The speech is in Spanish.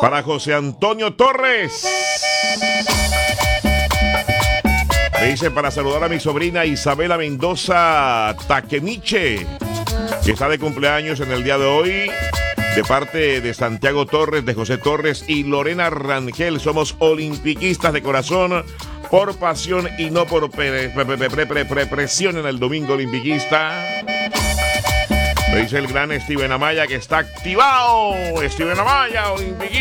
Para José Antonio Torres. Me dice para saludar a mi sobrina Isabela Mendoza Taquemiche, que está de cumpleaños en el día de hoy, de parte de Santiago Torres, de José Torres y Lorena Rangel. Somos olimpiquistas de corazón, por pasión y no por presión en el domingo olimpiquista. Me dice el gran Steven Amaya que está activado. Steven Amaya, olimpiquista.